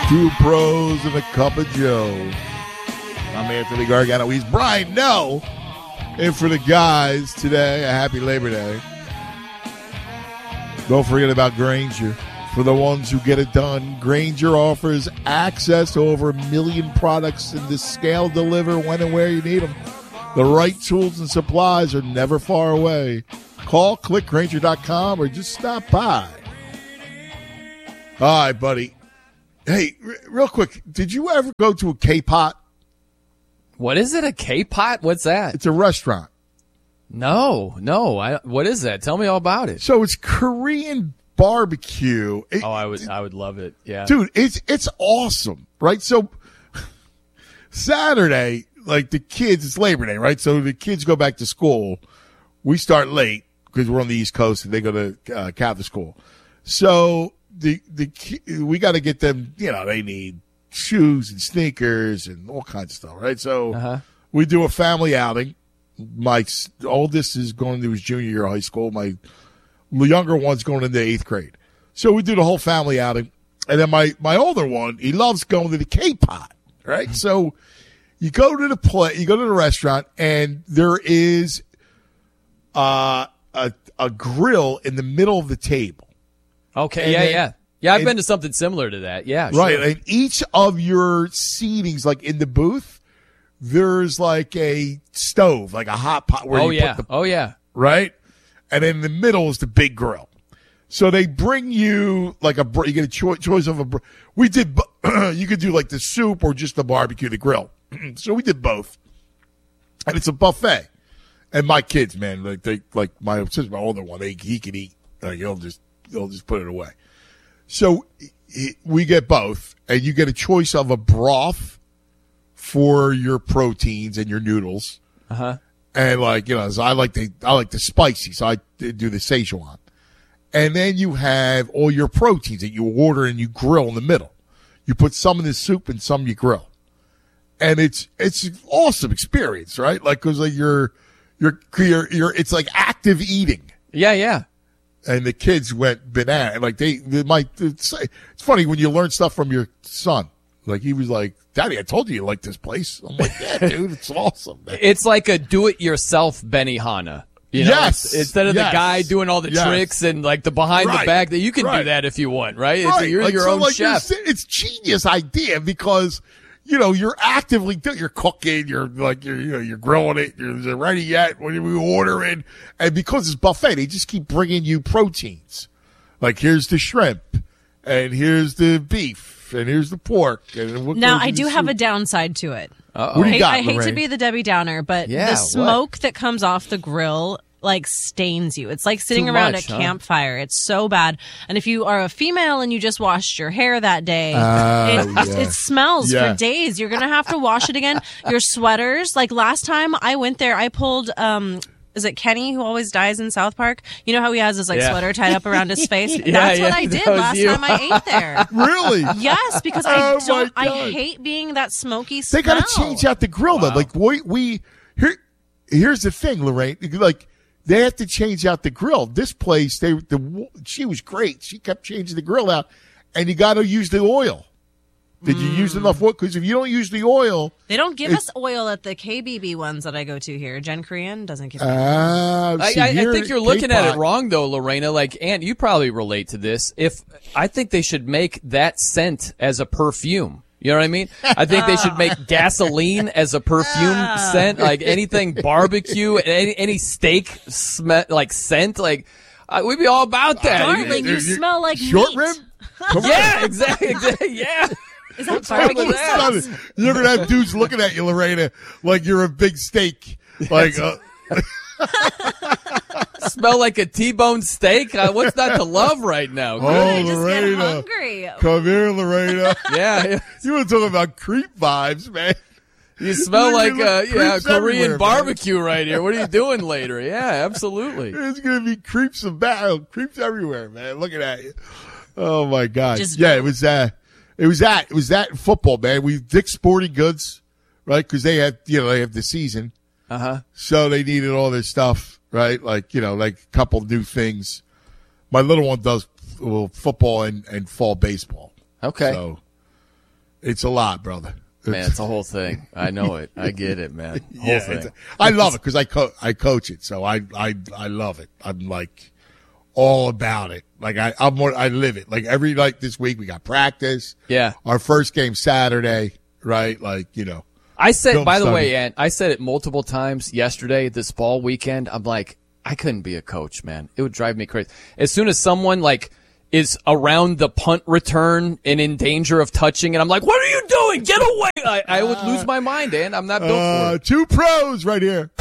Two pros and a cup of Joe. I'm Anthony Gargano. He's Brian No. And for the guys today, a happy Labor Day. Don't forget about Grainger. For the ones who get it done, Grainger offers access to over 1 million products and the scale deliver when and where you need them. The right tools and supplies are never far away. Call, click Grainger.com, or just stop by. All right, buddy. Hey, real quick, did you ever go to a K-Pot? What is it, a K-Pot? What's that? It's a restaurant. No. What is that? Tell me all about it. So it's Korean barbecue. I would love it. Yeah, dude, it's awesome, right? So Saturday, like the kids, it's Labor Day, right? So the kids go back to school. We start late because we're on the East Coast and they go to Catholic school. So we got to get them. You know, they need shoes and sneakers and all kinds of stuff, right? So we do a family outing. My oldest is going to his junior year of high school. My younger one's going into 8th grade. So we do the whole family outing. And then my older one, he loves going to the K-Pot, right? So you go to the restaurant, and there is a grill in the middle of the table. Okay, and yeah. I've been to something similar to that. Yeah, right. Sure. And each of your seatings, like in the booth, there's like a stove, like a hot pot. Where Oh yeah. Right, and in the middle is the big grill. So they bring you like you get a choice of a. We did. You could do like the soup or just the barbecue, the grill. So we did both, and it's a buffet. And my kids, man, like my older one, he can eat. He'll just put it away. So we get both, and you get a choice of a broth for your proteins and your noodles. And so I like the spicy, so I do the Szechuan. And then you have all your proteins that you order and you grill in the middle. You put some in the soup and some you grill. And it's an awesome experience, right? Like, cause like you're it's like active eating. Yeah. And the kids went banana. Like it's funny when you learn stuff from your son. Like he was like, "Daddy, I told you like this place." I'm like, "Yeah, dude, it's awesome." Man. It's like a do-it-yourself Benihana. You know, yes. Instead of the guy doing all the tricks and like the behind the back, that you can do that if you want, right? You're your own chef. It's genius idea because you're actively you're cooking, you're grilling it, you're ready yet when you order it, and because it's buffet, they just keep bringing you proteins. Like here's the shrimp, and here's the beef, and here's the pork. And now I do have a downside to it. What do you got, I hate to Lorraine? be the Debbie Downer, but the smoke that comes off the grill like stains you. It's like sitting around a campfire. It's so bad. And if you are a female and you just washed your hair that day, it smells for days. You're going to have to wash it again. Your sweaters, like last time I went there, I pulled, is it Kenny who always dies in South Park? You know how he has his sweater tied up around his face? That's what I did last time I ate there. Really? Yes, because I hate being that smoky smell. They got to change out the grill though. Like here's the thing, Lorraine. Like they have to change out the grill. This place, she was great. She kept changing the grill out, and you got to use the oil. Did you use enough oil? Because if you don't use the oil, they don't give us oil at the KBB ones that I go to here. Jen Korean doesn't give. I think you're looking at it wrong, though, Lorena. Like, Aunt, you probably relate to this. I think they should make that scent as a perfume. You know what I mean? I think they should make gasoline as a perfume scent, like anything barbecue, any steak scent. Like, we'd be all about that. Darling, you smell like short meat. rib. Yeah, exactly. Yeah. Is that barbecue sauce? You're gonna have dudes looking at you, Lorena, like you're a big steak. Like, smell like a T-bone steak. What's not to love right now? I just Lorena, get hungry. come here, Lorena. Yeah. You want to talk about creep vibes, man? You smell like creeps Korean everywhere, barbecue right here. What are you doing later? Yeah, absolutely. It's gonna be creeps everywhere, man. Looking at you. Oh my God! It was that football, man. Dick's Sporting Goods, right? Because they have the season, so they needed all this stuff, right? Like a couple new things. My little one does football and fall baseball. Okay. So It's a lot, brother. Man, it's a whole thing. I know it. I get it, man. Whole thing. I love it because I coach it, so I love it. I'm like all about it. Like I live it. Like every this week we got practice. Yeah. Our first game Saturday, right? Like I said, by the way, Ant, I said it multiple times yesterday, this fall weekend. I'm like, I couldn't be a coach, man. It would drive me crazy. As soon as someone is around the punt return and in danger of touching it, I'm like, what are you doing? Get away! I would lose my mind, Ant. I'm not built for it. Two pros right here.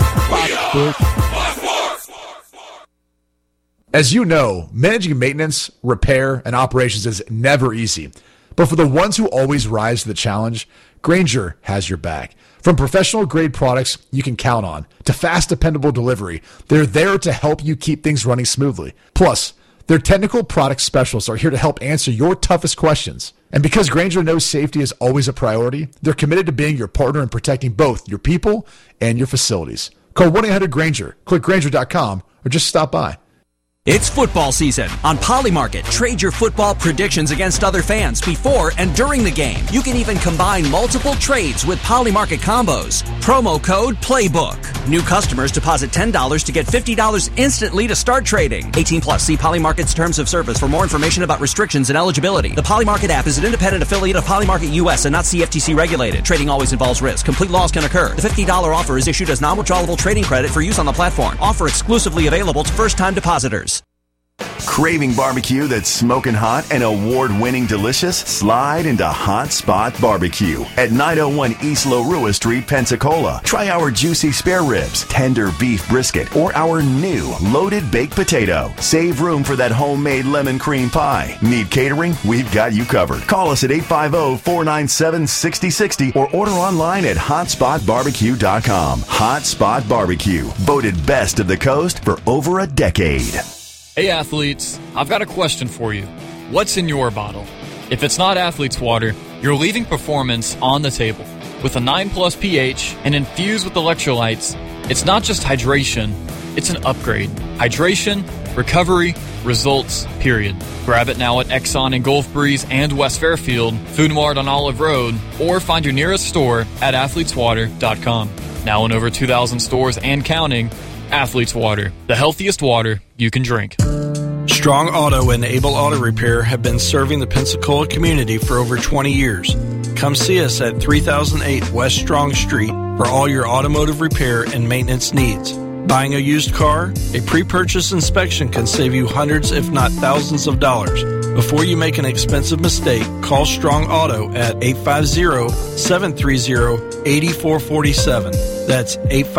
As you know, managing maintenance, repair, and operations is never easy. But for the ones who always rise to the challenge, Grainger has your back. From professional-grade products you can count on to fast, dependable delivery, they're there to help you keep things running smoothly. Plus, their technical product specialists are here to help answer your toughest questions. And because Grainger knows safety is always a priority, they're committed to being your partner in protecting both your people and your facilities. Call 1-800-GRAINGER, click Grainger.com, or just stop by. It's football season. On Polymarket, trade your football predictions against other fans before and during the game. You can even combine multiple trades with Polymarket combos. Promo code PLAYBOOK. New customers deposit $10 to get $50 instantly to start trading. 18 plus. See Polymarket's terms of service for more information about restrictions and eligibility. The Polymarket app is an independent affiliate of Polymarket US and not CFTC regulated. Trading always involves risk. Complete loss can occur. The $50 offer is issued as non-withdrawable trading credit for use on the platform. Offer exclusively available to first-time depositors. Craving barbecue that's smoking hot and award-winning delicious? Slide into Hot Spot Barbecue at 901 East Lorua Street, Pensacola. Try our juicy spare ribs, tender beef brisket, or our new loaded baked potato. Save room for that homemade lemon cream pie. Need catering? We've got you covered. Call us at 850-497-6060 or order online at hotspotbarbecue.com. Hot Spot Barbecue, voted best of the coast for over a decade. Hey athletes, I've got a question for you. What's in your bottle? If it's not Athlete's Water, you're leaving performance on the table. With a 9+ pH and infused with electrolytes, it's not just hydration, it's an upgrade. Hydration, recovery, results, period. Grab it now at Exxon in Gulf Breeze and West Fairfield, Food Mart on Olive Road, or find your nearest store at athleteswater.com. Now in over 2,000 stores and counting, Athlete's Water, the healthiest water you can drink. Strong Auto and Able Auto Repair have been serving the Pensacola community for over 20 years. Come see us at 3008 West Strong Street for all your automotive repair and maintenance needs. Buying a used car? A pre-purchase inspection can save you hundreds if not thousands of dollars. Before you make an expensive mistake, call Strong Auto at 850-730-8447. That's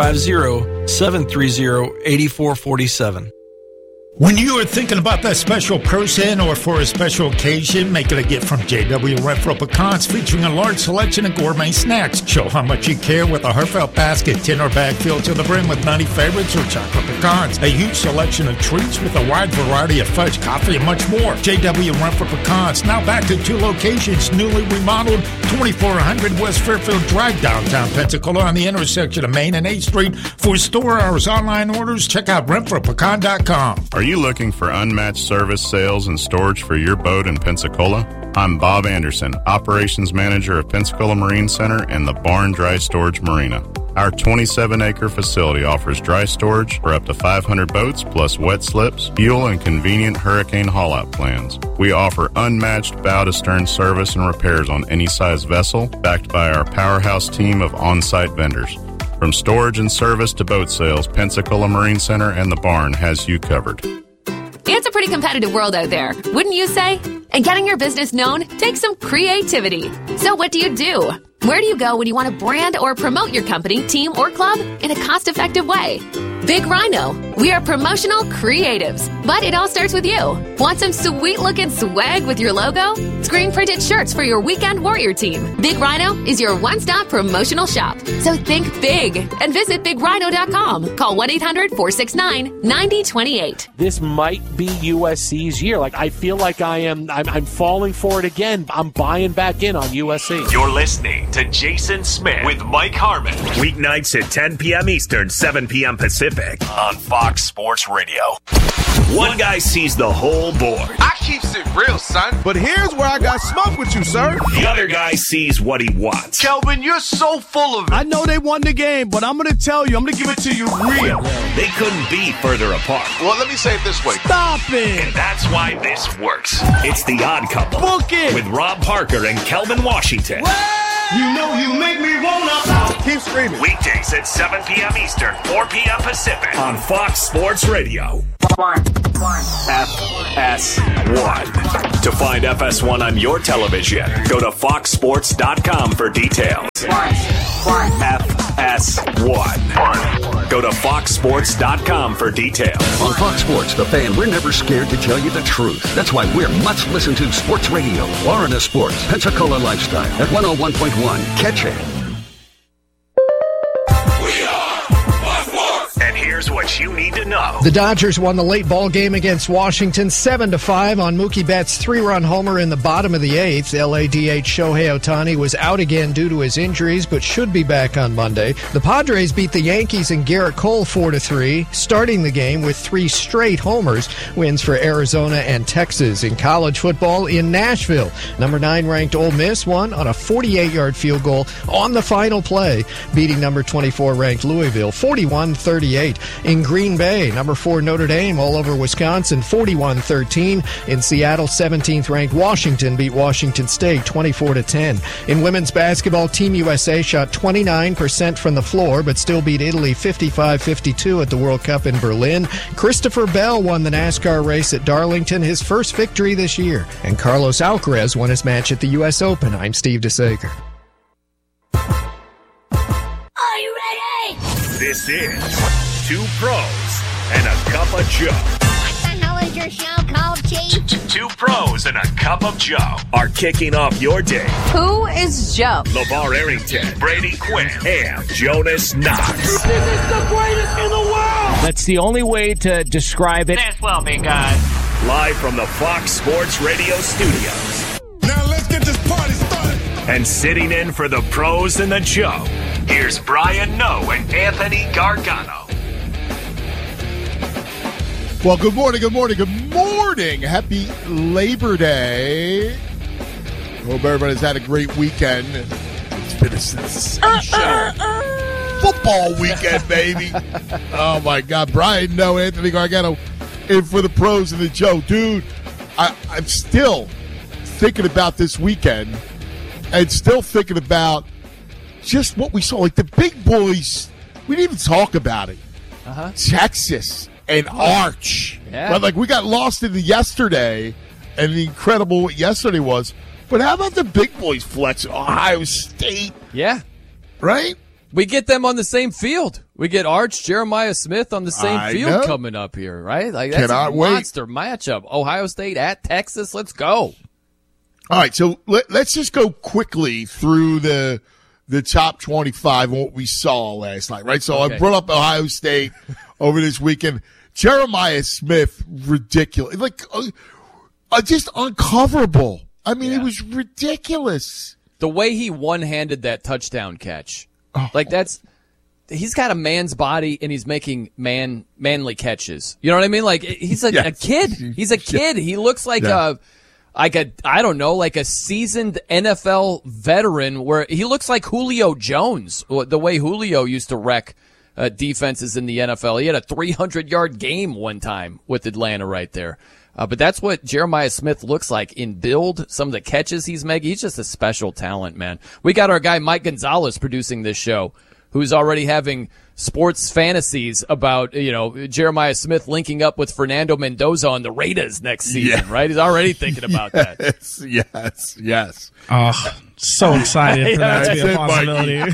850-730-8447. When you are thinking about that special person or for a special occasion, make it a gift from J.W. Renfro Pecans, featuring a large selection of gourmet snacks. Show how much you care with a heartfelt basket, tin or bag filled to the brim with nutty favorites or chocolate pecans. A huge selection of treats with a wide variety of fudge, coffee, and much more. J.W. Renfro Pecans, now back to 2 locations, newly remodeled, 2400 West Fairfield Drive, downtown Pensacola on the intersection of Main and 8th Street. For store hours, online orders, check out RenfroPecan.com. Are you looking for unmatched service, sales, and storage for your boat in Pensacola? I'm Bob Anderson, Operations Manager of Pensacola Marine Center and the Barn Dry Storage Marina. Our 27-acre facility offers dry storage for up to 500 boats, plus wet slips, fuel, and convenient hurricane haul-out plans. We offer unmatched bow-to-stern service and repairs on any size vessel, backed by our powerhouse team of on-site vendors. From storage and service to boat sales, Pensacola Marine Center and the Barn has you covered. It's a pretty competitive world out there, wouldn't you say? And getting your business known takes some creativity. So what do? Where do you go when you want to brand or promote your company, team, or club in a cost-effective way? Big Rhino. We are promotional creatives, but it all starts with you. Want some sweet-looking swag with your logo? Screen-printed shirts for your weekend warrior team. Big Rhino is your one-stop promotional shop. So think big and visit BigRhino.com. Call 1-800-469-9028. This might be USC's year. I feel like I'm falling for it again. I'm buying back in on USC. You're listening to Jason Smith with Mike Harmon. Weeknights at 10 p.m. Eastern, 7 p.m. Pacific on Fox Sports Radio. One guy sees the whole board. I keeps it real, son. But here's where I got smoke with you, sir. The other guy sees what he wants. Kelvin, you're so full of it. I know they won the game, but I'm going to tell you, I'm going to give it to you real. They couldn't be further apart. Well, let me say it this way. Stop it. And that's why this works. It's The Odd Couple. Book it. With Rob Parker and Kelvin Washington. You know you make me wanna. Keep screaming. Weekdays at 7 p.m. Eastern, 4 p.m. Pacific on Fox Sports Radio. FS1. To find FS1 on your television, go to foxsports.com for details. FS1. Go to foxsports.com for details. On Fox Sports, The Fan, we're never scared to tell you the truth. That's why we're much listened to sports radio. Florida Sports, Pensacola Lifestyle at 101.1. Catch it. And here's what you need to know. The Dodgers won the late ball game against Washington 7-5 on Mookie Betts' 3-run homer in the bottom of the 8th. LADH Shohei Ohtani was out again due to his injuries, but should be back on Monday. The Padres beat the Yankees and Garrett Cole 4-3, starting the game with 3 straight homers. Wins for Arizona and Texas. In college football in Nashville, number 9 ranked Ole Miss won on a 48-yard field goal on the final play, beating number 24 ranked Louisville 41-38. In Green Bay, number 4 Notre Dame all over Wisconsin 41-13. In Seattle, 17th ranked Washington beat Washington State 24-10. In women's basketball, Team USA shot 29% from the floor but still beat Italy 55-52 at the World Cup in Berlin. Christopher Bell won the NASCAR race at Darlington, his first victory this year. And Carlos Alcaraz won his match at the U.S. Open. I'm Steve DeSager. Are you ready? This is 2 Pros and a Cup of Joe. What the hell is your show called, Chief? 2 Pros and a Cup of Joe are kicking off your day. Who is Joe? LeVar Arrington, Brady Quinn, and Jonas Knox. This is the greatest in the world. That's the only way to describe it. This will be good. Live from the Fox Sports Radio studios. Now let's get this party started. And sitting in for the Pros and the Joe, here's Brian Noe and Anthony Gargano. Well, good morning, good morning, good morning. Happy Labor Day. Hope everybody's had a great weekend. It's been a sensational football weekend, baby. Oh, my God. Brian Noe, Anthony Gargano, in for the Pros and the Joe. Dude, I'm still thinking about this weekend and still thinking about just what we saw. Like the big boys, we didn't even talk about it. Texas and Arch. Yeah. But like we got lost in the yesterday and the incredible what yesterday was. But how about the big boys flex? Ohio State. Yeah. Right? We get them on the same field. We get Arch, Jeremiah Smith on the same field coming up here, right? Like that's a monster matchup. Ohio State at Texas. Let's go. All right, so let's just go quickly through the top 25 and what we saw last night, right? So I brought up Ohio State over this weekend. Jeremiah Smith, ridiculous. Like, just uncoverable. I mean, it was ridiculous. The way he one-handed that touchdown catch. Like, he's got a man's body and he's making manly catches. You know what I mean? Like, he's like a kid. He's a kid. He looks like a seasoned NFL veteran where he looks like Julio Jones, the way Julio used to wreck defenses in the NFL. He had a 300-yard game one time with Atlanta right there. But that's what Jeremiah Smith looks like in build, some of the catches he's making. He's just a special talent, man. We got our guy Mike Gonzalez producing this show, who's already having sports fantasies about, Jeremiah Smith linking up with Fernando Mendoza on the Raiders next season, right? He's already thinking about that. Yes. Oh, so excited for that to be a possibility.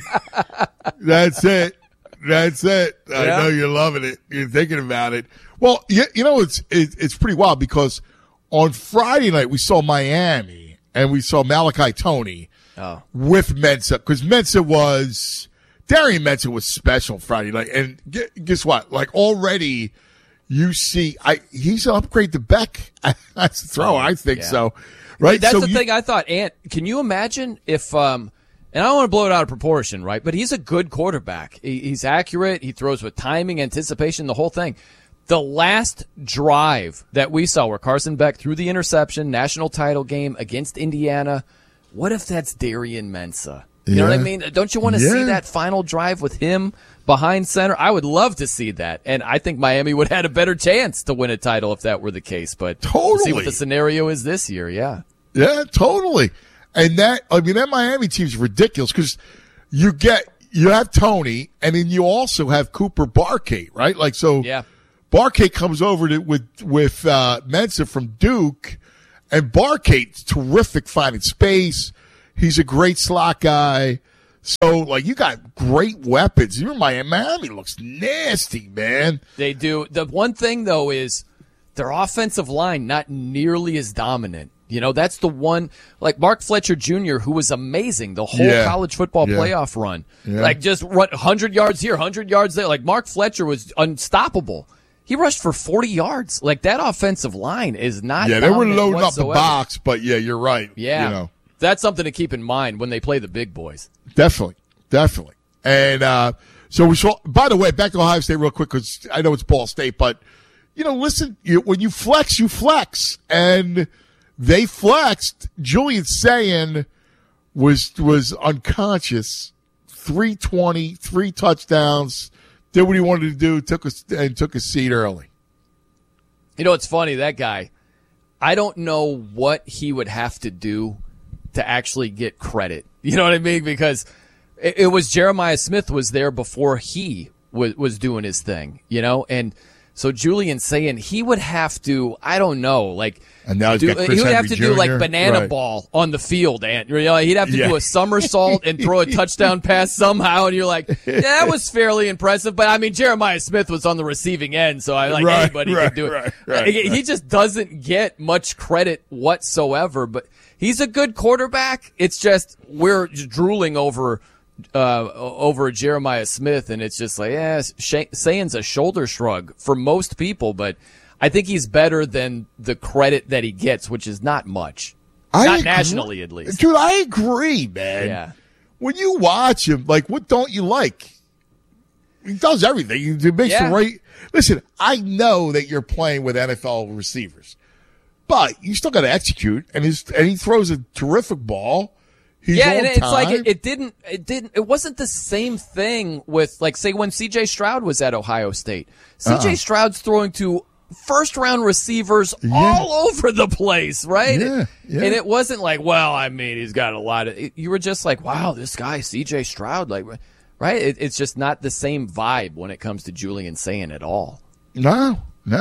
That's it. I know you're loving it. You're thinking about it. Well, it's pretty wild because on Friday night we saw Miami and we saw Malachi Toney with Mensah because Darian Mensah was special Friday night. And guess what? Like already you see, he's an upgrade to Beck as a thrower. I think so. Right? That's the thing I thought, Ant, can you imagine if, and I don't want to blow it out of proportion, right? But he's a good quarterback. He's accurate. He throws with timing, anticipation, the whole thing. The last drive that we saw where Carson Beck threw the interception, national title game against Indiana, what if that's Darian Mensah? You know what I mean? Don't you want to see that final drive with him behind center? I would love to see that. And I think Miami would have had a better chance to win a title if that were the case. But we'll see what the scenario is this year, Yeah, totally. And that Miami team's ridiculous because you have Tony, and then you also have Cooper Barkate, right? Like, so Barkate comes over with Mensah from Duke, and Barkate's terrific finding space. He's a great slot guy. So, like, you got great weapons. Even Miami looks nasty, man. They do. The one thing, though, is their offensive line not nearly as dominant. You know, that's the one, like Mark Fletcher Jr., who was amazing the whole college football playoff run. Yeah. Like, just run 100 yards here, 100 yards there. Like, Mark Fletcher was unstoppable. He rushed for 40 yards. Like, that offensive line is not they were loading up the box, but, you're right. Yeah. You know. That's something to keep in mind when they play the big boys. Definitely. And so we saw, by the way, back to Ohio State real quick, because I know it's Ball State, but, listen, when you flex, you flex. And they flexed. Julian Sayin was unconscious, 320, 3 touchdowns, did what he wanted to do, took a seat early. You know, it's funny, that guy, I don't know what he would have to do to actually get credit. You know what I mean? Because it was Jeremiah Smith was there before he was doing his thing, and so Julian Sayin, he would have to, I don't know, like, and now he would have to do like banana ball on the field, and he'd have to do a somersault and throw a touchdown pass somehow, and you're like, that was fairly impressive. But I mean, Jeremiah Smith was on the receiving end, so anybody could do it. He just doesn't get much credit whatsoever, but he's a good quarterback. It's just we're drooling over Jeremiah Smith, and it's just like, Sayin's a shoulder shrug for most people, but I think he's better than the credit that he gets, which is not much. Not nationally, at least. Dude, I agree, man. Yeah. When you watch him, like, what don't you like? He does everything. He makes the right. Listen, I know that you're playing with NFL receivers, but you still got to execute, and he throws a terrific ball. And it's like it wasn't the same thing with, like, say, when C.J. Stroud was at Ohio State. C.J. Stroud's throwing to first-round receivers all over the place, right? Yeah. And it wasn't like, well, I mean, he's got a lot of – you were just like, wow, this guy, C.J. Stroud, like, right? It's just not the same vibe when it comes to Julian Sayin at all. No.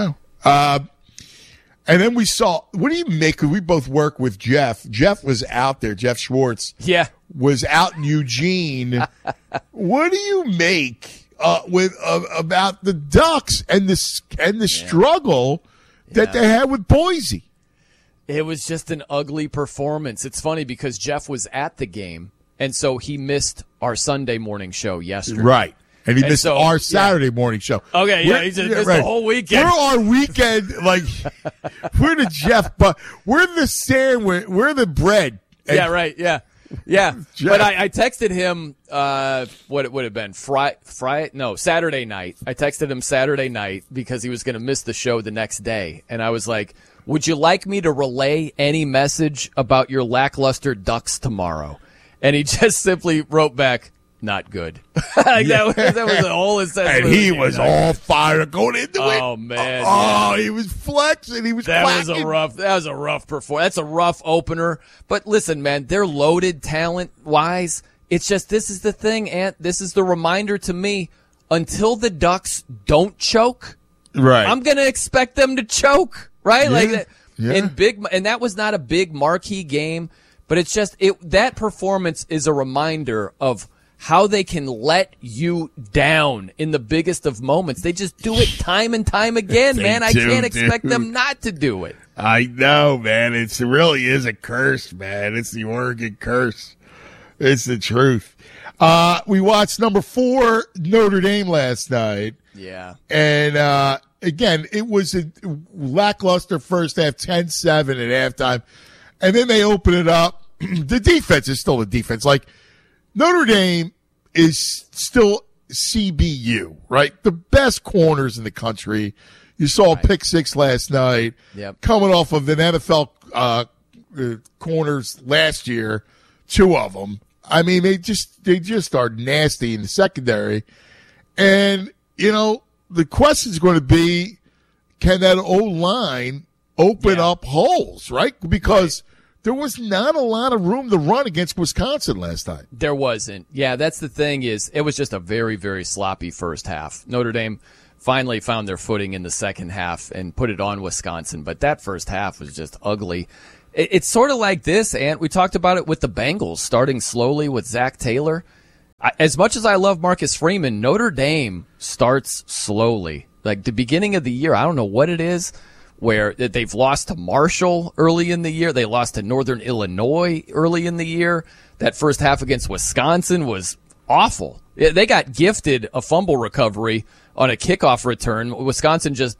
And then we saw, what do you make? We both work with Jeff. Jeff was out there. Jeff Schwartz was out in Eugene. What do you make about the Ducks and the struggle that they had with Boise? It was just an ugly performance. It's funny because Jeff was at the game, and so he missed our Sunday morning show yesterday. Right. And he missed our Saturday morning show. Okay, he just missed the whole weekend. We're our weekend, like, we're the Jeff, but we're the sandwich, we're the bread. And Yeah. But I texted him, what it would have been, Saturday night. I texted him Saturday night because he was going to miss the show the next day. And I was like, would you like me to relay any message about your lackluster Ducks tomorrow? And he just simply wrote back, not good. That was the whole assessment. And he was all fired going into it. Oh, man. He was flexing. He was clacking. That was a rough performance. That's a rough opener. But listen, man, they're loaded talent-wise. It's just, this is the thing, Ant. This is the reminder to me. Until the Ducks don't choke, I'm going to expect them to choke, right? And that was not a big marquee game, but it's just, that performance is a reminder of how they can let you down in the biggest of moments. They just do it time and time again, man. I can't expect them not to do it. I know, man. It really is a curse, man. It's the Oregon curse. It's the truth. We watched number 4 Notre Dame last night. Yeah. And again, it was a lackluster first half, 10-7 at halftime. And then they open it up. The defense is still the defense. Like, Notre Dame is still CBU, right? The best corners in the country. You saw a pick six last night. Yep. Coming off of an NFL corners last year, 2 of them. I mean, they just are nasty in the secondary. And, the question is going to be, can that O-line open up holes, right? Because there was not a lot of room to run against Wisconsin last night. There wasn't. Yeah, that's the thing is it was just a very, very sloppy first half. Notre Dame finally found their footing in the second half and put it on Wisconsin. But that first half was just ugly. It's sort of like this, Ant. We talked about it with the Bengals, starting slowly with Zach Taylor. As much as I love Marcus Freeman, Notre Dame starts slowly. Like the beginning of the year, I don't know what it is, where they've lost to Marshall early in the year. They lost to Northern Illinois early in the year. That first half against Wisconsin was awful. They got gifted a fumble recovery on a kickoff return. Wisconsin just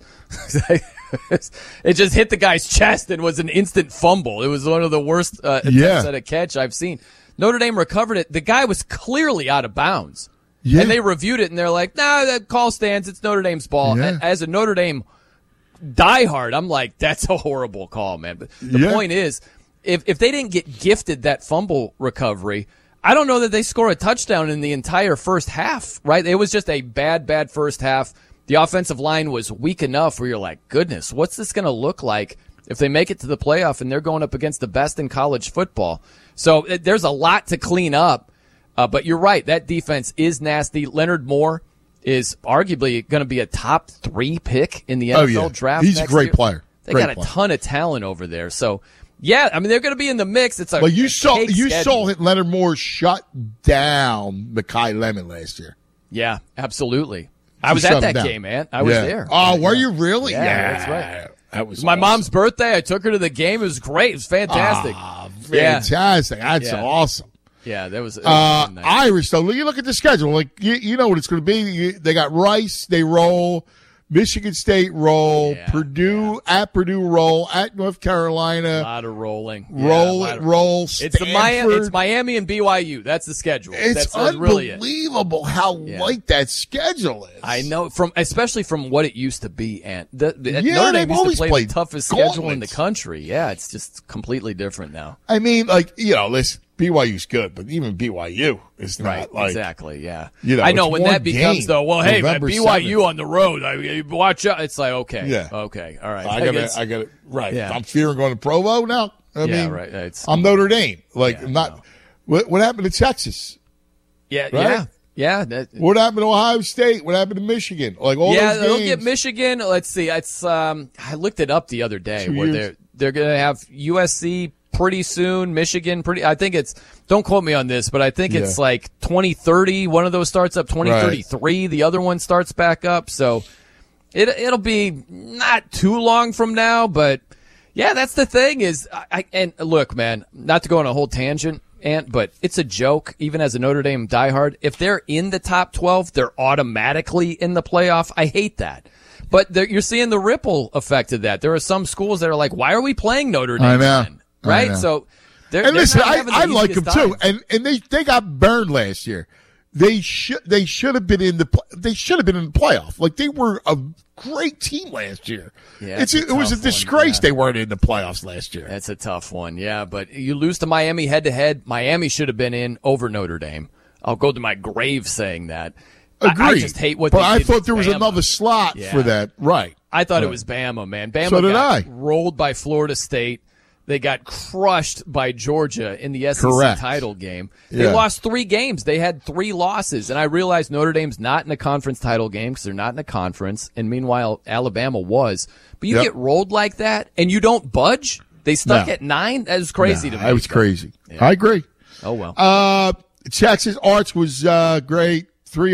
it just hit the guy's chest and was an instant fumble. It was one of the worst attempts at a catch I've seen. Notre Dame recovered it. The guy was clearly out of bounds. Yeah. And they reviewed it, and they're like, nah, that call stands. It's Notre Dame's ball. Yeah. As a Notre Dame diehard, I'm like, that's a horrible call, man. But the point is, if they didn't get gifted that fumble recovery, I don't know that they score a touchdown in the entire first half, right? It was just a bad first half. The offensive line was weak enough where you're like, goodness, what's this going to look like if they make it to the playoff and they're going up against the best in college football? So there's a lot to clean up, but you're right. That defense is nasty. Leonard Moore is arguably going to be a top 3 pick in the NFL draft. He's a great player. They got a ton of talent over there. So, yeah, I mean, they're going to be in the mix. It's you saw Leonard Moore shut down Mekhi Lemon last year. Yeah, absolutely. I was at that game, man. I was there. Oh, were you really? Yeah, that's right. That was my mom's birthday. I took her to the game. It was great. It was fantastic. Fantastic. That's awesome. Yeah, that was Irish, though. You look at the schedule. Like, you know what it's going to be. They got Rice. They roll. Michigan State roll. Purdue roll. At North Carolina. A lot of rolling. Roll. It's Miami and BYU. That's the schedule. It's unbelievable how light that schedule is. I know, especially from what it used to be. And Notre Dame used to play the toughest schedule in the country. Yeah, it's just completely different now. I mean, listen. BYU's good, but even BYU is not exactly. Yeah, I know when that becomes though. Well, hey, man, BYU 7th. On the road. Watch out. It's like okay, all right. I got it right. Yeah. I'm fearing going to Provo now. I mean, right. I'm Notre Dame. What happened to Texas? Yeah, right? yeah. What happened to Ohio State? What happened to Michigan? Like all those games. They'll get Michigan. Let's see. It's I looked it up the other day. They're going to have USC. Pretty soon, Michigan. I think it's. Don't quote me on this, but I think it's like 2030. One of those starts up 2033. Right. The other one starts back up. So it'll be not too long from now. But yeah, that's the thing. Is and look, man, not to go on a whole tangent, Ant, but it's a joke. Even as a Notre Dame diehard, if they're in the top 12, they're automatically in the playoff. I hate that. But you're seeing the ripple effect of that. There are some schools that are like, why are we playing Notre Dame? I know. Then? Right, so listen, I like them too, and they got burned last year. They should have been in the playoff. Like they were a great team last year. Yeah, it was a disgrace they weren't in the playoffs last year. That's a tough one, yeah. But you lose to Miami head to head. Miami should have been in over Notre Dame. I'll go to my grave saying that. Agreed. I just hate what. But they I did thought there was Bama. another slot for that. Right. I thought it was Bama, man. Bama so did got rolled by Florida State. They got crushed by Georgia in the SEC title game. They lost 3 games. They had 3 losses. And I realized Notre Dame's not in a conference title game because they're not in a conference. And meanwhile, Alabama was. But you get rolled like that and you don't budge? They stuck at 9? That was crazy to me. That was crazy. Yeah. I agree. Oh, well. Texas Arts was great.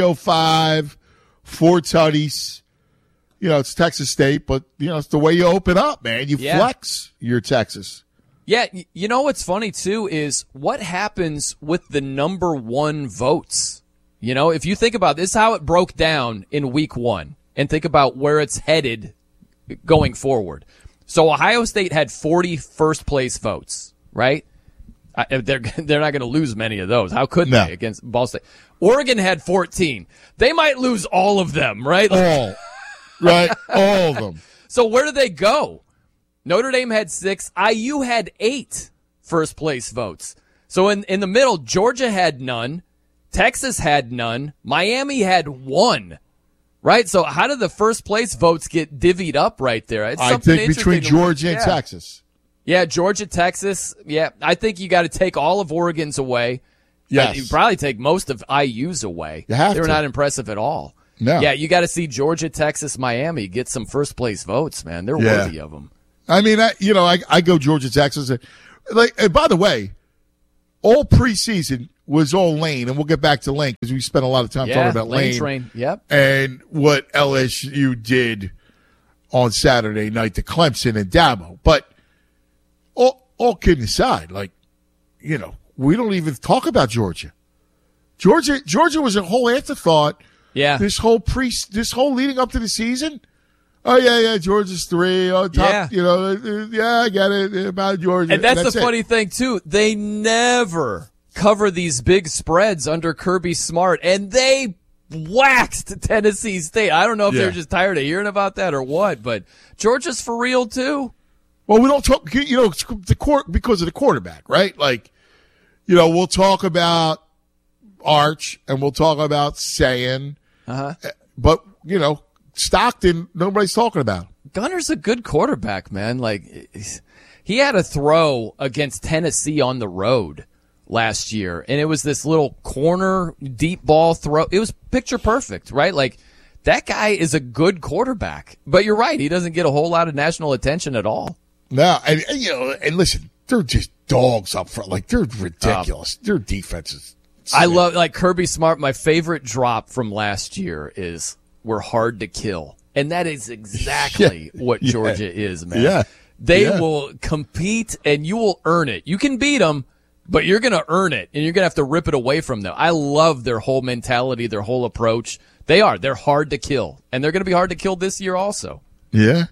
305, 4 tutties. It's Texas State, but, it's the way you open up, man. You flex your Texas. Yeah, you know what's funny, too, is what happens with the number 1 votes. If you think about this, how it broke down in week 1, and think about where it's headed going forward. So Ohio State had 40 first-place votes, right? They're not going to lose many of those. How could they against Ball State? Oregon had 14. They might lose all of them, right? All. Right? All of them. So where do they go? Notre Dame had 6. IU had 8 first-place votes. So in the middle, Georgia had none. Texas had none. Miami had 1. Right? So how did the first-place votes get divvied up right there? I think between Georgia and Texas. Yeah, Georgia, Texas. Yeah, I think you got to take all of Oregon's away. Yes. You probably take most of IU's away. You have They were to. not impressive at all. No. Yeah, you got to see Georgia, Texas, Miami get some first-place votes, man. They're worthy of them. I mean, I go Georgia, Texas. And by the way, all preseason was all Lane, and we'll get back to Lane because we spent a lot of time talking about Lane. Train. Yep. And what LSU did on Saturday night to Clemson and Dabo. But all kidding aside, we don't even talk about Georgia. Georgia was a whole afterthought. Yeah. This whole leading up to the season. Oh yeah, Georgia's 3. Oh, top, Yeah. I get it about Georgia. And that's the funny thing too. They never cover these big spreads under Kirby Smart, and they waxed Tennessee State. I don't know if they're just tired of hearing about that or what, but Georgia's for real too. Well, we don't talk, because of the quarterback, right? We'll talk about Arch and we'll talk about Sayin, but Stockton, nobody's talking about. Gunner's a good quarterback, man. He had a throw against Tennessee on the road last year, and it was this little corner deep ball throw. It was picture perfect, right? That guy is a good quarterback. But you're right, he doesn't get a whole lot of national attention at all. No, and listen, they're just dogs up front. They're ridiculous. Their defense is sick. I love Kirby Smart. My favorite drop from last year is "We're hard to kill," and that is exactly what Georgia is, man. Yeah. They will compete, and you will earn it. You can beat them, but you're going to earn it, and you're going to have to rip it away from them. I love their whole mentality, their whole approach. They're hard to kill, and they're going to be hard to kill this year also. Yeah.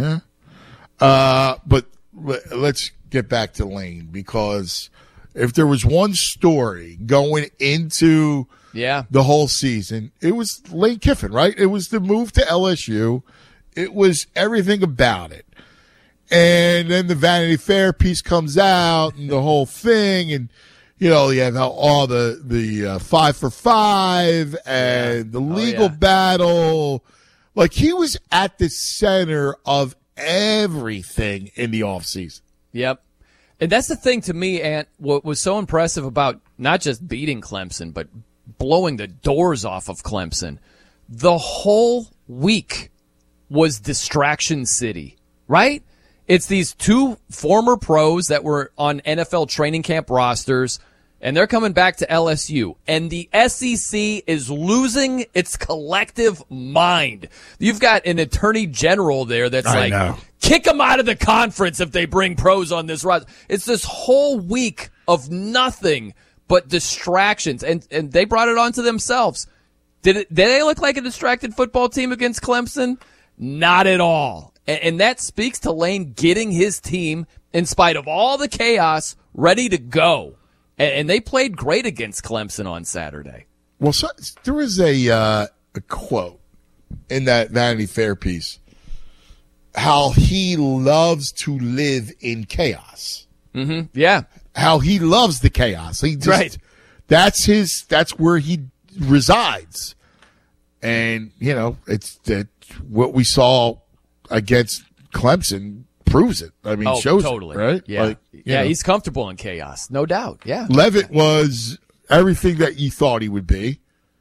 But let's get back to Lane, because if there was one story going into the whole season, it was Lane Kiffin, right? It was the move to LSU. It was everything about it. And then the Vanity Fair piece comes out and the whole thing, and you have all the 5 for 5 and the legal battle. He was at the center of everything in the offseason. Yep. And that's the thing to me, Ant, what was so impressive about not just beating Clemson, but blowing the doors off of Clemson. The whole week was Distraction City, right? It's these 2 former pros that were on NFL training camp rosters, and they're coming back to LSU. And the SEC is losing its collective mind. You've got an attorney general there that's kick them out of the conference if they bring pros on this roster. It's this whole week of nothing but distractions, and they brought it on to themselves. Did they look like a distracted football team against Clemson? Not at all. And that speaks to Lane getting his team, in spite of all the chaos, ready to go. And they played great against Clemson on Saturday. Well, so, there was a quote in that Vanity Fair piece, how he loves to live in chaos. Mm-hmm. Yeah. How he loves the chaos. He just, that's where he resides. And, it's what we saw against Clemson proves it. I mean, shows totally. It, right? Yeah. He's comfortable in chaos. No doubt. Yeah. Levitt was everything that you thought he would be.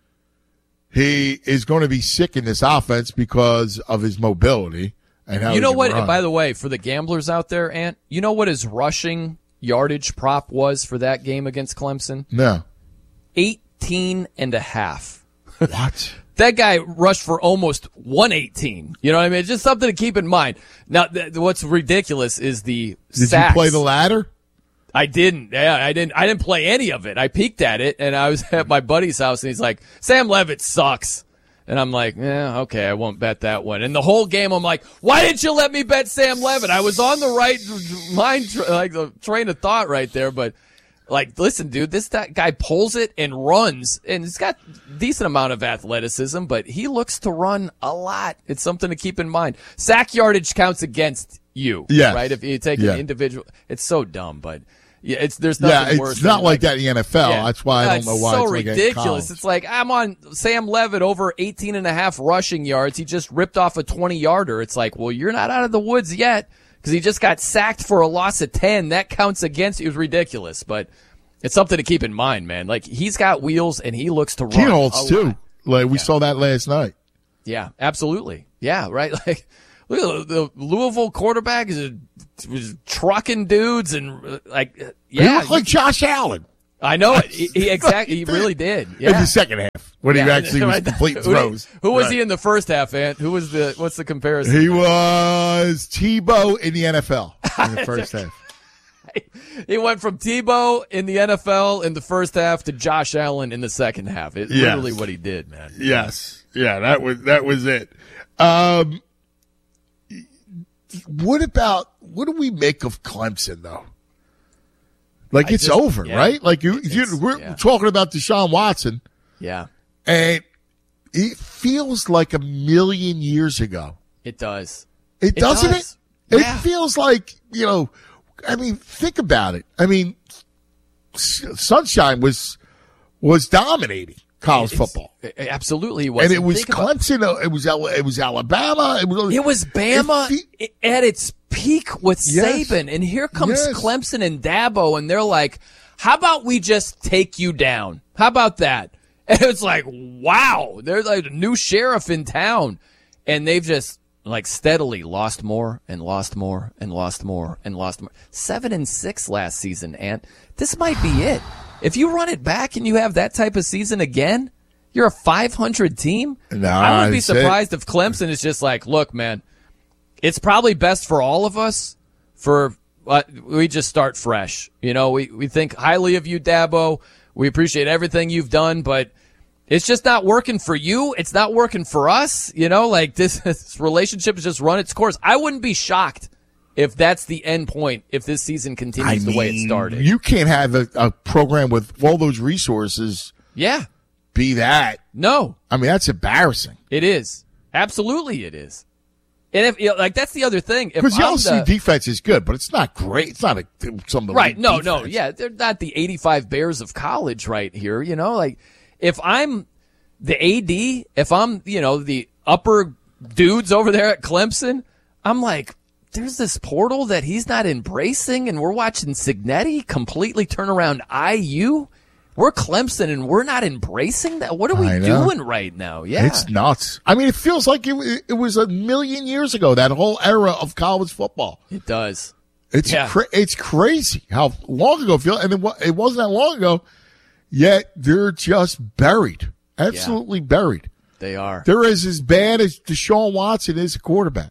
He is going to be sick in this offense because of his mobility and how you know what, run. By the way, for the gamblers out there, Ant, you know what his rushing yardage prop was for that game against Clemson? No. 18.5. What? That guy rushed for almost 118. You know what I mean? It's just something to keep in mind. Now, what's ridiculous is the Did sacks. you play the ladder? I didn't. Yeah, I didn't play any of it. I peeked at it, and I was at my buddy's house, and he's like, Sam Levitt sucks. And I'm like, yeah, okay, I won't bet that one. And the whole game, I'm like, why didn't you let me bet Sam Levitt? I was on the right train of thought right there, but Like, listen, dude, that guy pulls it and runs, and he's got decent amount of athleticism, but he looks to run a lot. It's something to keep in mind. Sack yardage counts against you, right? If you take an individual, it's so dumb, but there's nothing worse. It's not like that in the NFL. Yeah. That's why I don't know why it's so it's like ridiculous. It's like I'm on Sam Levitt over 18.5 rushing yards. He just ripped off a 20-yarder. It's like, well, you're not out of the woods yet. Because he just got sacked for a loss of 10. That counts against you. It was ridiculous, but it's something to keep in mind, man. Like, he's got wheels, and he looks to run. He holds, too. Like, we saw that last night. Yeah, absolutely. Yeah, right? Like, look at the Louisville quarterback was trucking dudes, and, He looked like Josh Allen. I know it. He really did. Yeah. In the second half, when he actually was complete throws. Who was he in the first half, Ant? What's the comparison? He was Tebow in the NFL in the first half. He went from Tebow in the NFL in the first half to Josh Allen in the second half. It's literally what he did, man. Yes. Yeah, that was it. What do we make of Clemson, though? Like, it's over, right? Like, we're talking about Deshaun Watson. Yeah. And it feels like a million years ago. It does. It doesn't it? It feels like, I mean, think about it. I mean, Sunshine was dominating college football. Absolutely, it was. And it was Clemson. It was Alabama. It was Bama at its peak with Saban, and here comes Clemson and Dabo, and they're like, "How about we just take you down? How about that?" And it's like, wow, they're like a new sheriff in town, and they've just like steadily lost more and lost more and lost more and lost more. 7-6 last season, and this might be it. If you run it back and you have that type of season again, you're a 500 team. No, I wouldn't be surprised if Clemson is just like, look, man, it's probably best for all of us we just start fresh. We think highly of you, Dabo. We appreciate everything you've done, but it's just not working for you. It's not working for us. Like this relationship has just run its course. I wouldn't be shocked if that's the end point, if this season continues the way it started. You can't have a program with all those resources. Yeah. Be that. No. I mean, that's embarrassing. It is. Absolutely it is. And if that's the other thing. Because the LSU defense is good, but it's not great. It's not some of the right. No, defense. no. Yeah, they're not the 85 Bears of college right here. Like if I'm the AD, if I'm, the upper dudes over there at Clemson, I'm like, there's this portal that he's not embracing, and we're watching Cignetti completely turn around IU. We're Clemson, and we're not embracing that. What are we doing right now? Yeah, it's nuts. I mean, it feels like it was a million years ago, that whole era of college football. It does. It's crazy how long ago it feels, and it wasn't that long ago. Yet they're just buried, absolutely buried. They are. They're as bad as Deshaun Watson is a quarterback.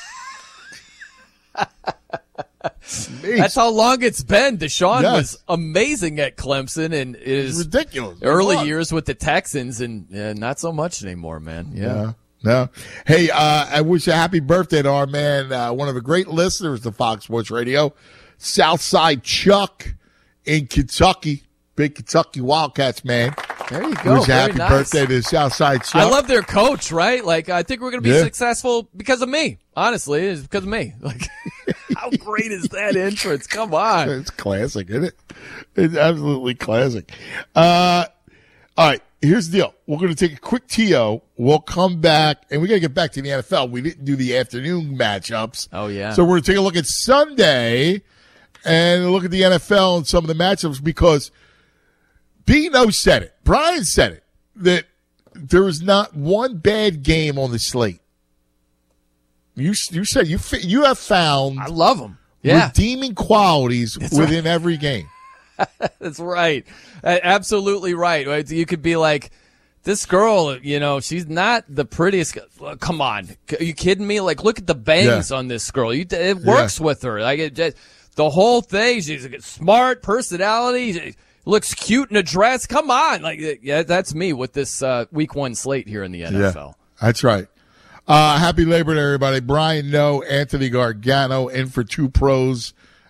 That's how long it's been. Deshaun was amazing at Clemson, and is ridiculous. Early years with the Texans, and not so much anymore, man. Yeah. No. Hey, I wish a happy birthday to our man, one of the great listeners to Fox Sports Radio, Southside Chuck in Kentucky. Big Kentucky Wildcats, man. There you go. Wish a happy birthday to Southside Chuck. I love their coach, right? Like, I think we're going to be successful because of me. Honestly, it's because of me. Like, how great is that entrance? Come on. It's classic, isn't it? It's absolutely classic. All right, here's the deal. We're going to take a quick TO. We'll come back, and we got to get back to the NFL. We didn't do the afternoon matchups. Oh, yeah. So we're going to take a look at Sunday and look at the NFL and some of the matchups, because Bino said it. Brian said it, that there is not one bad game on the slate. You said you have found. I love them. Yeah. Redeeming qualities within every game. That's right. Absolutely right. You could be like, this girl, she's not the prettiest. Come on. Are you kidding me? Like, look at the bangs on this girl. It works with her. Like, the whole thing. She's a smart personality. She looks cute in a dress. Come on. Like, that's me with this week 1 slate here in the NFL. Yeah, that's right. Happy Labor Day, everybody. Brian No, Anthony Gargano in for 2 pros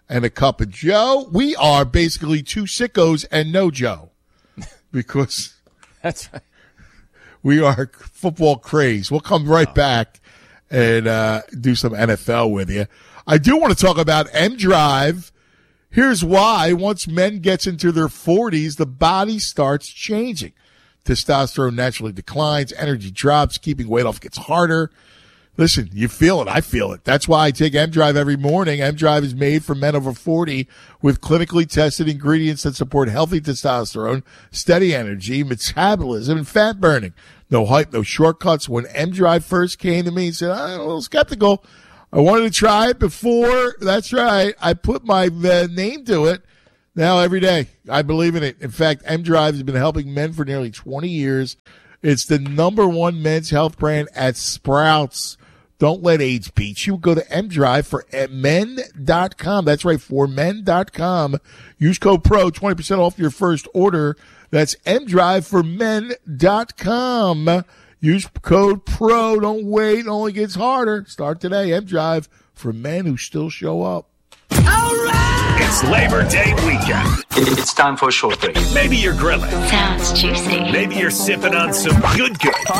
and a cup of Joe. We are basically two sickos and no Joe because that's right. We are football craze. We'll come right back and do some NFL with you. I do want to talk about M-Drive. Here's why. Once men gets into their 40s, the body starts changing. Testosterone naturally declines, energy drops, keeping weight off gets harder. Listen, you feel it. I feel it. That's why I take M-Drive every morning. M-Drive is made for men over 40 with clinically tested ingredients that support healthy testosterone, steady energy, metabolism, and fat burning. No hype, no shortcuts. When M-Drive first came to me, he said, I'm a little skeptical. I wanted to try it before. That's right. I put my name to it. Now every day, I believe in it. In fact, M-Drive has been helping men for nearly 20 years. It's the #1 men's health brand at Sprouts. Don't let age beat you. Go to M-Drive for men.com. That's right, for men.com. Use code PRO, 20% off your first order. That's M-Drive for men.com. Use code PRO. Don't wait. It only gets harder. Start today. M-Drive for men who still show up. All right! It's Labor Day weekend. It's time for a short break. Maybe you're grilling. Sounds juicy. Maybe you're sipping on some good.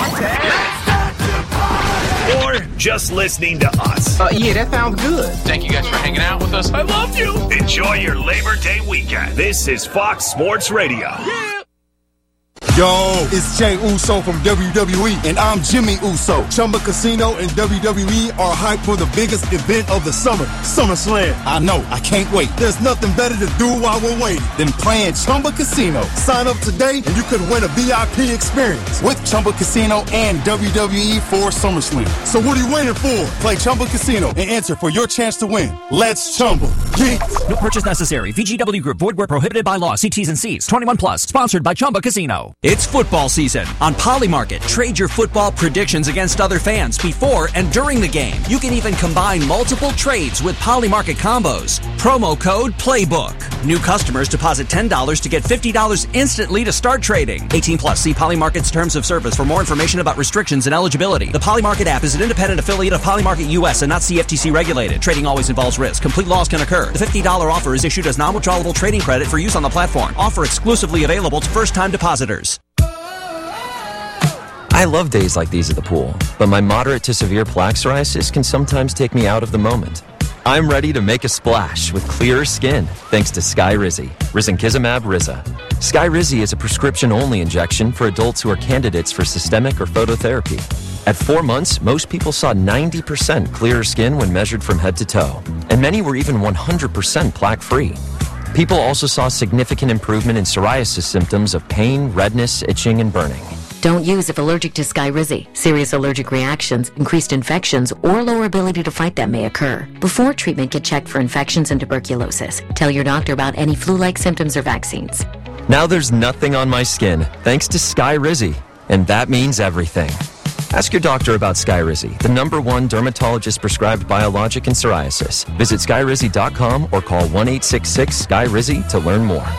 Or just listening to us. Yeah, that sounds good. Thank you guys for hanging out with us. I love you. Enjoy your Labor Day weekend. This is Fox Sports Radio. Yeah. Yo, it's Jay Uso from WWE, and I'm Jimmy Uso. Chumba Casino and WWE are hyped for the biggest event of the summer, SummerSlam. I know, I can't wait. There's nothing better to do while we're waiting than playing Chumba Casino. Sign up today, and you could win a VIP experience with Chumba Casino and WWE for SummerSlam. So what are you waiting for? Play Chumba Casino and enter for your chance to win. Let's Chumba. No purchase necessary. VGW Group. Void where prohibited by law. See T's and C's. 21 plus. Sponsored by Chumba Casino. It's football season on Polymarket. Trade your football predictions against other fans before and during the game. You can even combine multiple trades with Polymarket combos. Promo code PLAYBOOK. New customers deposit $10 to get $50 instantly to start trading. 18 plus. See Polymarket's terms of service for more information about restrictions and eligibility. The Polymarket app is an independent affiliate of Polymarket US and not CFTC regulated. Trading always involves risk. Complete loss can occur. The $50 offer is issued as non-withdrawable trading credit for use on the platform. Offer exclusively available to first-time depositors. I love days like these at the pool, but my moderate to severe plaque psoriasis can sometimes take me out of the moment. I'm ready to make a splash with clearer skin thanks to Skyrizi, risankizumab Riza. Skyrizi is a prescription-only injection for adults who are candidates for systemic or phototherapy. At 4 months, most people saw 90% clearer skin when measured from head to toe, and many were even 100% plaque-free. People also saw significant improvement in psoriasis symptoms of pain, redness, itching, and burning. Don't use if allergic to Skyrizi. Serious allergic reactions, increased infections, or lower ability to fight them may occur. Before treatment, get checked for infections and tuberculosis. Tell your doctor about any flu-like symptoms or vaccines. Now there's nothing on my skin thanks to Skyrizi, and that means everything. Ask your doctor about Skyrizi, the #1 dermatologist-prescribed biologic in psoriasis. Visit Skyrizi.com or call 1-866-SKYRIZI to learn more.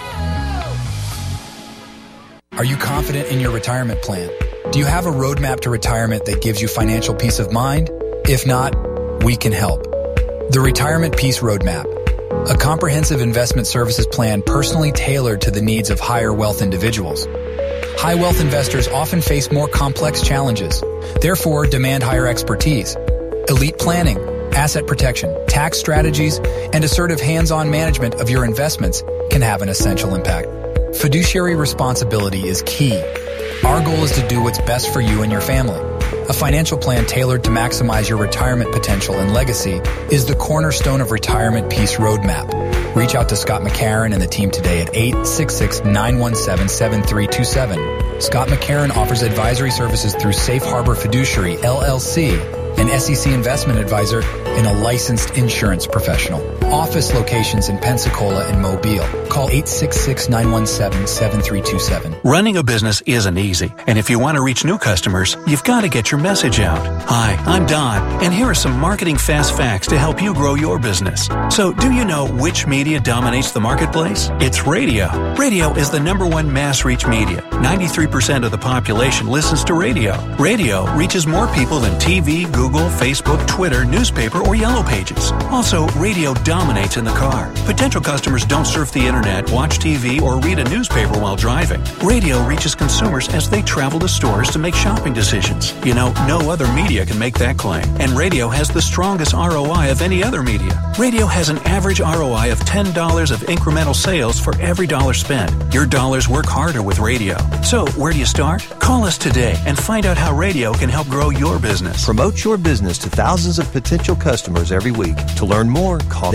Are you confident in your retirement plan? Do you have a roadmap to retirement that gives you financial peace of mind? If not, we can help. The Retirement Peace Roadmap, a comprehensive investment services plan personally tailored to the needs of higher wealth individuals. High wealth investors often face more complex challenges, therefore demand higher expertise. Elite planning, asset protection, tax strategies, and assertive hands-on management of your investments can have an essential impact. Fiduciary responsibility is key. Our goal is to do what's best for you and your family. A financial plan tailored to maximize your retirement potential and legacy is the cornerstone of Retirement Peace Roadmap. Reach out to Scott McCarron and the team today at 866-917-7327. Scott McCarron offers advisory services through Safe Harbor Fiduciary, LLC, an SEC investment advisor and a licensed insurance professional. Office locations in Pensacola and Mobile. Call 866-917-7327. Running a business isn't easy, and if you want to reach new customers, you've got to get your message out. Hi, I'm Don, and here are some marketing fast facts to help you grow your business. So, do you know which media dominates the marketplace? It's radio. Radio is the #1 mass reach media. 93% of the population listens to radio. Radio reaches more people than TV, Google, Google, Facebook, Twitter, newspaper, or Yellow Pages. Also, radio dominates in the car. Potential customers don't surf the internet, watch TV, or read a newspaper while driving. Radio reaches consumers as they travel to stores to make shopping decisions. You know, no other media can make that claim. And radio has the strongest ROI of any other media. Radio has an average ROI of $10 of incremental sales for every dollar spent. Your dollars work harder with radio. So, where do you start? Call us today and find out how radio can help grow your business. Promote your business to thousands of potential customers every week. To learn more, call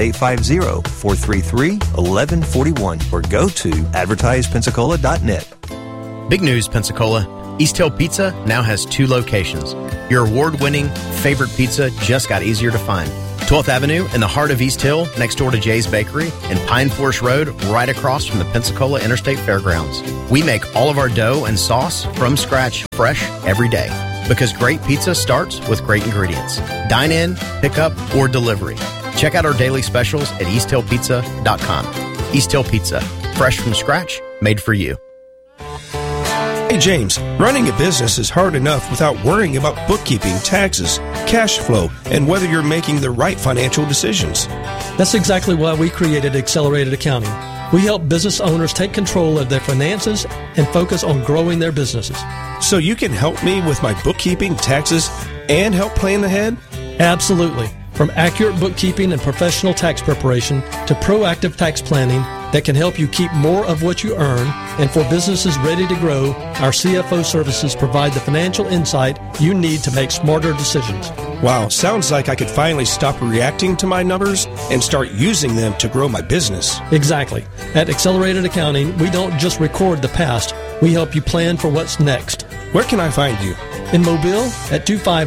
850-433-1141 or go to advertisepensacola.net. Big news, Pensacola. East Hill Pizza now has 2 locations. Your award-winning favorite pizza just got easier to find. 12th Avenue in the heart of East Hill, next door to Jay's Bakery, and Pine Forest Road, right across from the Pensacola Interstate Fairgrounds. We make all of our dough and sauce from scratch, fresh, every day. Because great pizza starts with great ingredients. Dine in, pick up, or delivery. Check out our daily specials at easthillpizza.com. East Hill Pizza, fresh from scratch, made for you. Hey James, running a business is hard enough without worrying about bookkeeping, taxes, cash flow, and whether you're making the right financial decisions. That's exactly why we created Accelerated Accounting. We help business owners take control of their finances and focus on growing their businesses. So you can help me with my bookkeeping, taxes, and help plan ahead? Absolutely. From accurate bookkeeping and professional tax preparation to proactive tax planning that can help you keep more of what you earn, and for businesses ready to grow, our CFO services provide the financial insight you need to make smarter decisions. Wow, sounds like I could finally stop reacting to my numbers and start using them to grow my business. Exactly. At Accelerated Accounting, we don't just record the past, we help you plan for what's next. Where can I find you? In Mobile at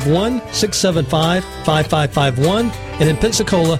251-675-5551 and in Pensacola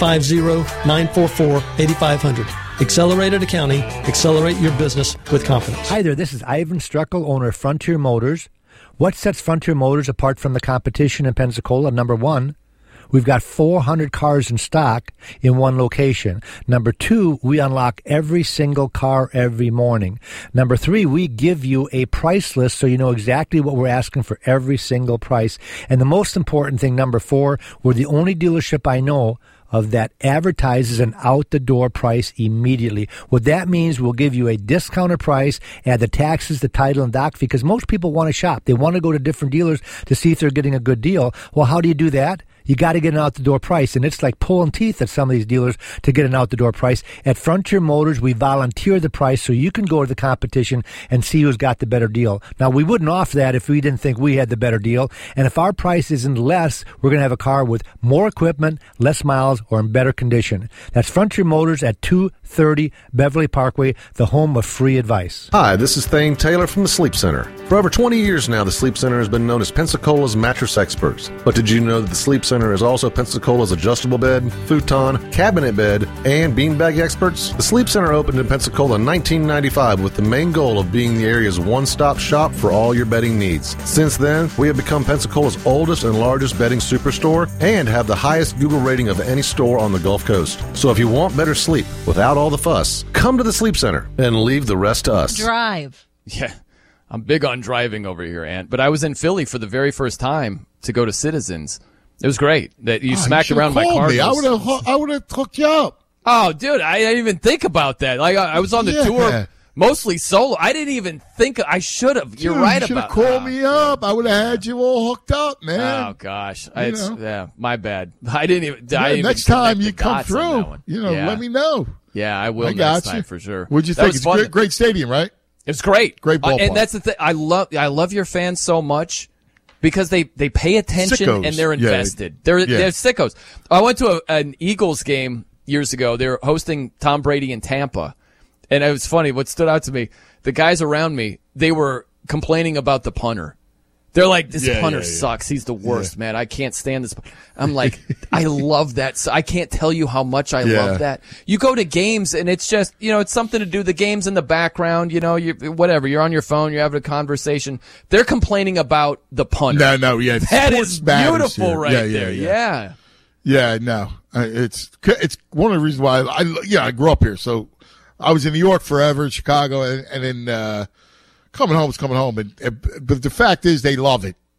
850-944-8500. Accelerated Accounting. Accelerate your business with confidence. Hi there, this is Ivan Struckel, owner of Frontier Motors. What sets Frontier Motors apart from the competition in Pensacola? Number one, we've got 400 cars in stock in one location. Number two, we unlock every single car every morning. Number three, we give you a price list so you know exactly what we're asking for every single price. And the most important thing, number four, we're the only dealership I know of that advertises an out-the-door price immediately. What that means, we'll give you a discounted price, add the taxes, the title, and doc fee, because most people want to shop. They want to go to different dealers to see if they're getting a good deal. Well, how do you do that? You got to get an out-the-door price, and it's like pulling teeth at some of these dealers to get an out-the-door price. At Frontier Motors, we volunteer the price so you can go to the competition and see who's got the better deal. Now, we wouldn't offer that if we didn't think we had the better deal, and if our price isn't less, we're going to have a car with more equipment, less miles, or in better condition. That's Frontier Motors at 230 Beverly Parkway, the home of free advice. Hi, this is Thane Taylor from the Sleep Center. For over 20 years now, the Sleep Center has been known as Pensacola's mattress experts. But did you know that the Sleep Center is also Pensacola's adjustable bed, futon, cabinet bed, and beanbag experts? The Sleep Center opened in Pensacola in 1995 with the main goal of being the area's one-stop shop for all your bedding needs. Since then, we have become Pensacola's oldest and largest bedding superstore and have the highest Google rating of any store on the Gulf Coast. So if you want better sleep without all the fuss, come to the Sleep Center and leave the rest to us. Drive. Yeah, I'm big on driving over here, Ant. But I was in Philly for the very first time to go to Citizens. It was great that you smacked around my car. I would have hooked you up. Oh, dude, I didn't even think about that. Like I was on the tour mostly solo. I didn't even think I should have. You're right about that. You should have called me up. I would have had you all hooked up, man. Oh gosh, yeah, my bad. I didn't even. Next time you come through, let me know. Yeah, I will next time for sure. What'd you think? It's a great stadium, right? It's great. Great ballpark. And that's the thing. I love your fans so much because they pay attention sickos. And they're invested. They're sickos. I went to an Eagles game years ago. They were hosting Tom Brady in Tampa. And it was funny. What stood out to me, the guys around me, they were complaining about the punter. They're like, this punter sucks. He's the worst, man. I can't stand this. I'm like, I love that. So I can't tell you how much I love that. You go to games and it's just, it's something to do. The game's in the background, whatever. You're on your phone. You're having a conversation. They're complaining about the punter. No, yeah. That is beautiful right there. Yeah. Yeah, no. It's one of the reasons why I grew up here. So I was in New York forever, in Chicago, and then, coming home is coming home. But the fact is they love it.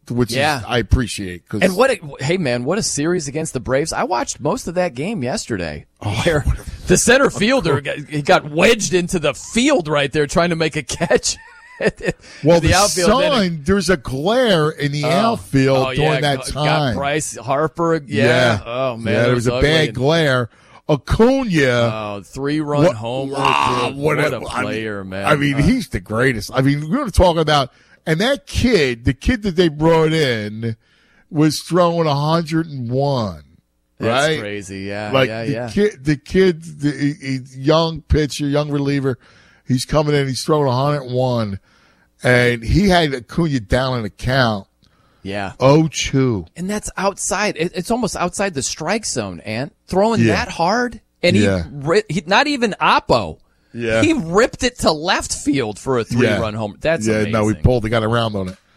which is, I appreciate. And what a series against the Braves. I watched most of that game yesterday. Where the center fielder got wedged into the field right there trying to make a catch. Well, the outfield, there's a glare in the outfield during that time. Got Bryce Harper. Yeah. Oh, man. Yeah, there was a bad glare. Acuna. 3-run homer. Wow, what a player, man. I mean, he's the greatest. I mean, we were talking about, and that kid, the kid that they brought in, was throwing 101. That's right? crazy, yeah. The kid, he's young pitcher, young reliever. He's coming in, he's throwing 101. And he had Acuna down in the count. Yeah. 0-2. And that's outside. It's almost outside the strike zone, Ant. Throwing that hard. And he not even Oppo. Yeah. He ripped it to left field for a 3-run homer. That's amazing. No, he got around on it.